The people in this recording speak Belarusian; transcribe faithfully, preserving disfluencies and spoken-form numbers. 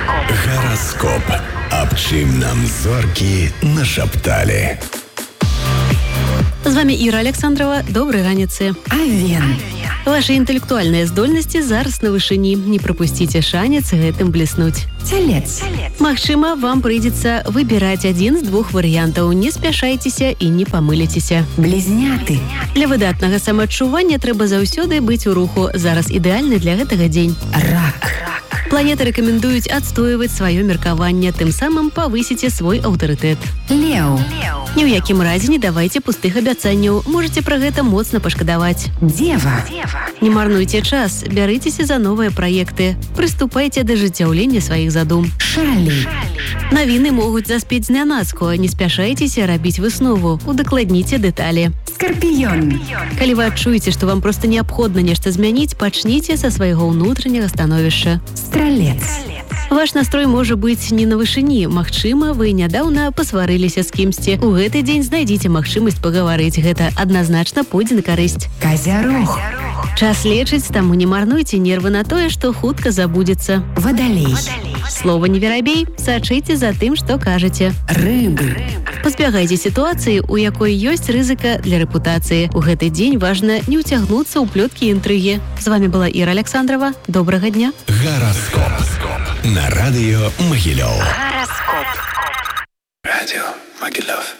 Гараскоп. Аб чым нам зоркі нашапталі. З вами Іра Александрова. Доброй раніцы. Авен. Ваши інтэлектуальныя здольнасці зараз на вышыні. Не пропусціце шанец гэтым бліснуць. Целец. Магчыма, вам прыйдзецца выбіраць адзін з двух варыянтаў. Не спяшайцеся і не памыліцеся. Блізняты. Для выдатнага самаадчування трэба заўсёды быць у руху. Зараз ідэальны для гэтага дзень. Рак. Планеты рэкамендуюць адстойваць сваё меркаванне, тым самым павысіце свой аўтарытэт. Леў. Ні ў якім разе не давайце пустых абяцанняў. Можаце пра гэта моцна пашкадаваць. Дева. Не марнуйце час, бярыцеся за новыя праекты. Прыступайце да жыццяўлення сваіх задум. Шалі. Навіны могуць заспець знянацку, не спяшайцеся рабіць выснову, удакладніце дэталі. Скарпіён. Калі вы адчуеце, што вам проста неабходна нешта змяніць, пачніце са свайго ўнутранага становішча. Стралец. Ваш настрой можа быць не на вышыні. Магчыма, вы нядаўна пасварыліся з кімсьці. У гэты дзень знайдзіце магчымасць пагаварыць. Гэта адназначна пойдзе на карысць. Казярог. Час лечыць, таму не марнуйце нервы на тое, што хутка забудзецца. Вадалей. Слова не верабей, сачыце за тым, што кажаце. Рыбы. Пазбягайце сітуацыі, у якой ёсць рызыка для рэпутацыі. У гэты дзень важна не ўцягнуцца ў плёткі і інтрыгі. З вами была Іра Александрова. Добрага дня. Гараскоп. На радыё Магілёў. Гараскоп. Радіо Магілёв.